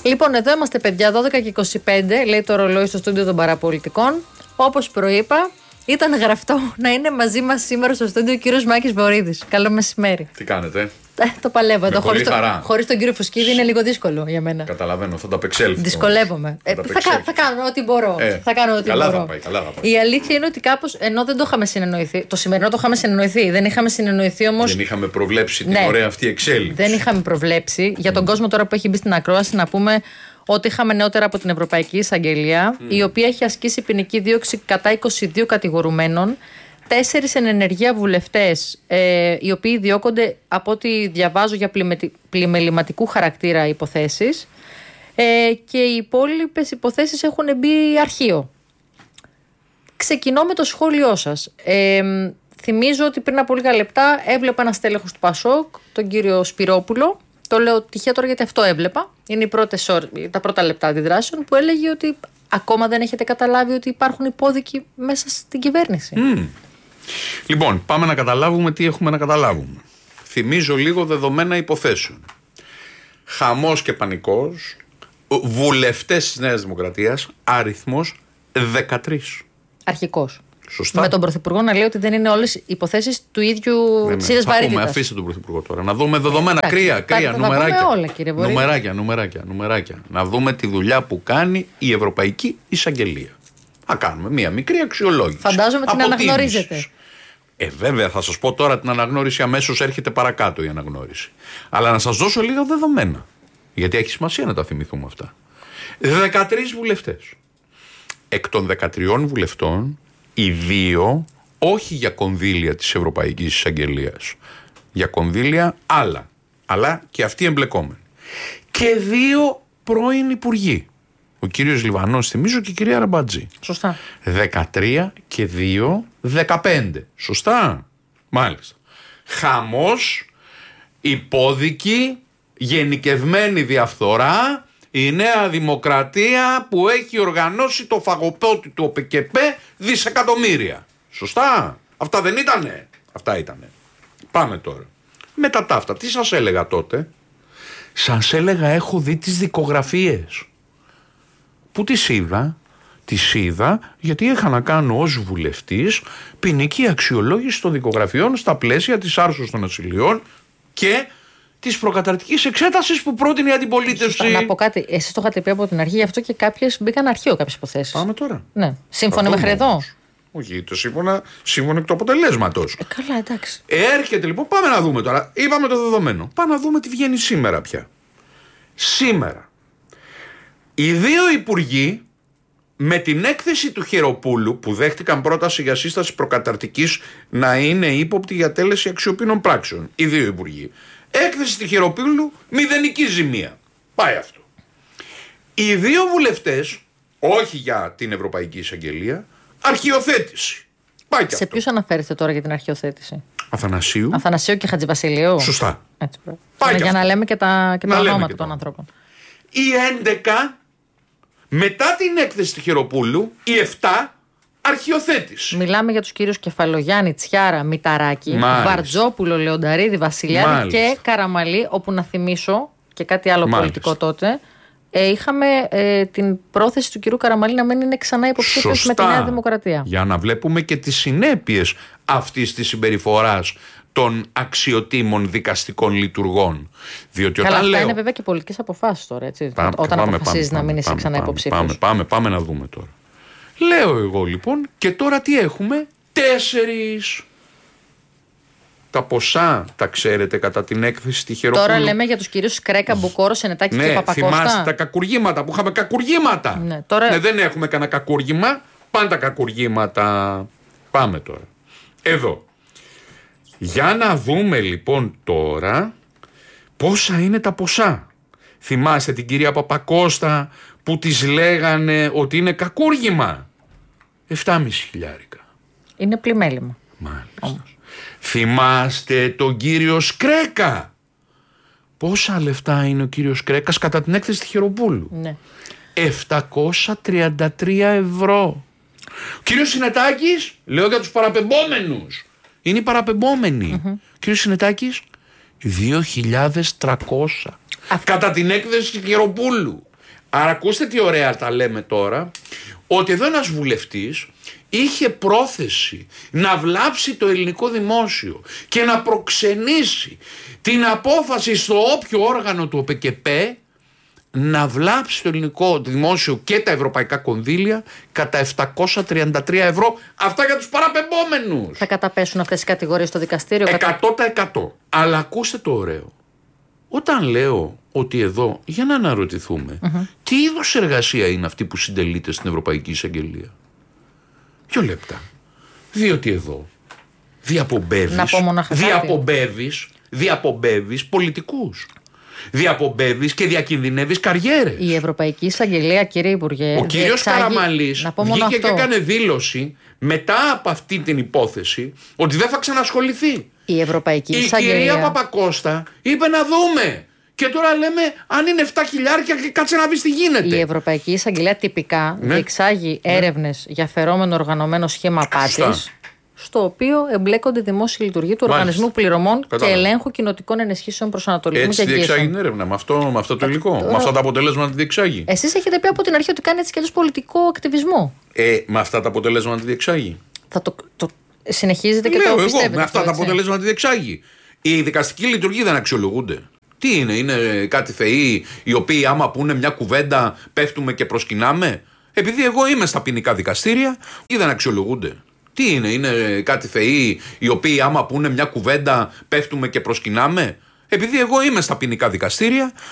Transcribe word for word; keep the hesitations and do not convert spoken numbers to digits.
Λοιπόν, εδώ είμαστε, παιδιά, δώδεκα και είκοσι πέντε, λέει το ρολόι στο στούντιο των παραπολιτικών. Όπως προείπα, ήταν γραφτό να είναι μαζί μας σήμερα στο στούντιο ο κύριος Μάκης Βορίδης. Καλό μεσημέρι. Τι κάνετε? Ε, το παλεύω εδώ. Χωρίς, το, χωρίς τον κύριο Φουσκίδη είναι λίγο δύσκολο για μένα. Καταλαβαίνω, θα τα απεξέλθω. Δυσκολεύομαι. Ε, θα, θα, θα κάνω ό,τι μπορώ. Ε, θα κάνω ό,τι καλά μπορώ. Θα πάει, καλά θα πάει. Η αλήθεια είναι ότι κάπως, ενώ δεν το είχαμε συνεννοηθεί. Το σημερινό το είχαμε συνεννοηθεί. Δεν είχαμε συνεννοηθεί όμως. Δεν είχαμε προβλέψει την ναι, ωραία αυτή εξέλιξη. Δεν είχαμε προβλέψει. Για τον mm. κόσμο τώρα που έχει μπει στην ακρόαση, να πούμε ότι είχαμε νεότερα από την Ευρωπαϊκή Εισαγγελία, mm. η οποία έχει ασκήσει ποινική δίωξη κατά είκοσι δύο κατηγορουμένων. Τέσσερις εν ενεργεία βουλευτές, ε, οι οποίοι διώκονται από ό,τι διαβάζω για πλημεληματικού χαρακτήρα υποθέσεις, ε, και οι υπόλοιπες υποθέσεις έχουν μπει αρχείο. Ξεκινώ με το σχόλιο σας. Ε, θυμίζω ότι πριν από λίγα λεπτά έβλεπα ένα στέλεχος του Πασόκ, τον κύριο Σπυρόπουλο. Το λέω τυχαία τώρα γιατί αυτό έβλεπα. Είναι οι πρώτες, τα πρώτα λεπτά αντιδράσεων, που έλεγε ότι ακόμα δεν έχετε καταλάβει ότι υπάρχουν υπόδικοι μέσα στην κυβέρνηση. Mm. Λοιπόν, πάμε να καταλάβουμε τι έχουμε να καταλάβουμε. Θυμίζω λίγο δεδομένα υποθέσεων. Χαμός και πανικός, βουλευτές της Νέας Δημοκρατίας, αριθμός δεκατρείς. Αρχικός. Σωστά. Με τον Πρωθυπουργό να λέει ότι δεν είναι όλες οι υποθέσεις του ίδιου ναι, ναι. της ίδιας βαρύτητας. Αφήστε τον Πρωθυπουργό τώρα. Να δούμε δεδομένα. Ε, κρύα, κρύα, τα, νουμεράκια. Τα όλα, κύριε Βορίδη. Νουμεράκια, νουμεράκια, νουμεράκια. Να δούμε τη δουλειά που κάνει η Ευρωπαϊκή Εισαγγελία. Θα κάνουμε μία μικρή αξιολόγηση. Φαντάζομαι την αναγνωρίζετε. Ε, βέβαια, θα σας πω τώρα την αναγνώριση, αμέσως έρχεται παρακάτω η αναγνώριση. Αλλά να σας δώσω λίγα δεδομένα. Γιατί έχει σημασία να τα θυμηθούμε αυτά. δεκατρείς βουλευτές. Εκ των δεκατριών βουλευτών, οι δύο όχι για κονδύλια της Ευρωπαϊκής Εισαγγελίας. Για κονδύλια άλλα. Αλλά και αυτοί εμπλεκόμενοι. Και δύο πρώην υπουργοί. Ο κύριος Λιβανός, θυμίζω, και η κυρία Ραμπατζή. Σωστά. δεκατρία και δύο, δεκαπέντε. Σωστά. Μάλιστα. Χαμός, υπόδικη, γενικευμένη διαφθορά, η Νέα Δημοκρατία που έχει οργανώσει το φαγοπότη του ΟΠΕΚΕΠΕ δισεκατομμύρια. Σωστά. Αυτά δεν ήτανε? Αυτά ήτανε. Πάμε τώρα. Μετά τα αυτά, τι σας έλεγα τότε? Σας έλεγα, έχω δει τις δικογραφίες. Πού τις είδα? Τις είδα γιατί είχα να κάνω ως βουλευτής ποινική αξιολόγηση των δικογραφιών στα πλαίσια της άρσεως των ασυλιών και της προκαταρκτικής εξέτασης που πρότεινε η αντιπολίτευση. Να πω κάτι, εσείς το είχατε πει από την αρχή, γι' αυτό και κάποιες μπήκαν αρχείο, κάποιες υποθέσεις. Πάμε τώρα. Ναι. Σύμφωνα μέχρι εδώ? Όχι, το σύμφωνα, σύμφωνα εκ του αποτελέσματος. Ε, καλά, εντάξει. Έρχεται λοιπόν, πάμε να δούμε τώρα. Είπαμε το δεδομένο. Πάμε να δούμε τι βγαίνει σήμερα πια. Σήμερα. Οι δύο υπουργοί, με την έκθεση του Χεροπούλου, που δέχτηκαν πρόταση για σύσταση προκαταρτικής να είναι ύποπτη για τέλεση αξιοπίνων πράξεων. Οι δύο υπουργοί. Έκθεση του Χεροπούλου, μηδενική ζημία. Πάει αυτό. Οι δύο βουλευτές, όχι για την Ευρωπαϊκή Εισαγγελία, αρχιοθέτηση. Πάει και σε αυτό. ποιους αναφέρεστε τώρα για την αρχιοθέτηση? Αθανασίου. Αθανασίου και Χατζηβασιλείου. Σωστά. Έτσι, πάει για να λέμε και τα, και τα ονόματα των ανθρώπων. Οι έντεκα, μετά την έκθεση του Χεροπούλου, οι επτά αρχιοθέτηση. Μιλάμε για τους κύριους Κεφαλογιάννη, Τσιάρα, Μηταράκη, Μάλιστα. Βαρτζόπουλο, Λεονταρίδη, Βασιλιάδη. Μάλιστα. Και Καραμαλή, όπου να θυμίσω και κάτι άλλο Μάλιστα. πολιτικό τότε. Ε, είχαμε ε, την πρόθεση του κυρίου Καραμαλή να μην είναι ξανά υποψήφιος με τη Νέα Δημοκρατία. Για να βλέπουμε και τις συνέπειες αυτής της συμπεριφοράς των αξιοτήμων δικαστικών λειτουργών. Διότι Καλά, όταν αυτά λέω... είναι βέβαια και πολιτικές αποφάσεις τώρα, έτσι. Πάμε, όταν πάμε, αποφασίζεις πάμε, να μην είσαι πάμε, ξανά πάμε, υποψήφιος. Πάμε, πάμε, πάμε να δούμε τώρα. Λέω εγώ λοιπόν, και τώρα τι έχουμε? Τέσσερις. Τα ποσά τα ξέρετε κατά την έκθεση τη Χεροπούλου? Τώρα λέμε για τους κυρίους Κρέκα, Μπουκόρο, Σενετάκη ναι, και Παπακώστα. Θυμάστε τα κακουργήματα που είχαμε? Κακουργήματα. Ναι, τώρα... ναι, δεν έχουμε κανένα κακούργημα. Πάντα κακουργήματα. Πάμε τώρα. Εδώ. Για να δούμε λοιπόν τώρα πόσα είναι τα ποσά. Θυμάστε την κυρία Παπακώστα που της λέγανε ότι είναι κακούργημα? Εφτάμισι χιλιάρικα. Είναι πλημέλημα. Μάλιστα. Όμως. Θυμάστε τον κύριο Σκρέκα? Πόσα λεφτά είναι ο κύριος Κρέκας κατά την έκθεση της Χεροπούλου? Ναι. επτακόσια τριάντα τρία ευρώ. Ο κύριος Συνετάκης, λέω για τους παραπεμπόμενους, είναι οι παραπεμπόμενοι. Mm-hmm. Ο κύριος Συνετάκης, δύο χιλιάδες τριακόσια. Αυτό. Κατά την έκθεση της Χεροπούλου. Άρα ακούστε τι ωραία τα λέμε τώρα, ότι εδώ ένας βουλευτής είχε πρόθεση να βλάψει το ελληνικό δημόσιο και να προξενήσει την απόφαση στο όποιο όργανο του ΟΠΕΚΕΠΕ να βλάψει το ελληνικό δημόσιο και τα ευρωπαϊκά κονδύλια κατά επτακόσια τριάντα τρία ευρώ. Αυτά για τους παραπεμπόμενους. Θα καταπέσουν αυτές οι κατηγορίες στο δικαστήριο. εκατό τοις εκατό. Αλλά ακούστε το ωραίο. Όταν λέω ότι εδώ, για να αναρωτηθούμε, mm-hmm. τι είδους εργασία είναι αυτή που συντελείται στην Ευρωπαϊκή Εισαγγελία. Δύο λεπτά. Διότι εδώ διαπομπεύεις, διαπομπεύεις, διαπομπεύεις πολιτικούς. Διαπομπεύεις και διακινδυνεύεις καριέρες. Η Ευρωπαϊκή Εισαγγελία, κύριε Υπουργέ. Ο κύριος Καραμανλής βγήκε και έκανε δήλωση μετά από αυτή την υπόθεση ότι δεν θα ξανασχοληθεί. Η Ευρωπαϊκή Εισαγγελία. Η κυρία Παπακώστα είπε να δούμε. Και τώρα λέμε, αν είναι επτά χιλιάρια, κάτσε να δεις τι γίνεται. Η Ευρωπαϊκή Εισαγγελία τυπικά ναι. διεξάγει ναι. έρευνες για φερόμενο οργανωμένο σχήμα απάτης, στο οποίο εμπλέκονται δημόσιοι λειτουργοί του Μάλιστα. Οργανισμού Πληρωμών Κατάλαβα. Και Ελέγχου Κοινοτικών Ενισχύσεων Προσανατολισμού έτσι και Εγγύσεων. Έτσι διεξάγει την έρευνα, με αυτό, με αυτό το υλικό, ε, με αυτά τα αποτελέσματα τη διεξάγει. Εσείς έχετε πει από την αρχή ότι κάνει έτσι κι αλλιώς πολιτικό ακτιβισμό. Ε, με αυτά τα αποτελέσματα τη διεξάγει. Θα το, το συνεχίζετε και Λέω το εγώ, πιστεύετε. Με αυτά αυτό, τα αποτελέσματα τη διεξάγει. Οι δικαστικοί λειτουργοί δεν αξιολογούνται. Τι είναι, είναι κάτι θεοί οι οποίοι άμα πούνε μια κουβέντα πέφτουμε και προσκυνάμε. Επειδή εγώ είμαι στα ποινικά δικαστήρια ή δεν αξιολογούνται. Τι είναι, είναι κάτι θεοί οι οποίοι άμα πούνε μια κουβέντα πέφτουμε και προσκυνάμε. Επειδή εγώ είμαι στα ποινικά δικαστήρια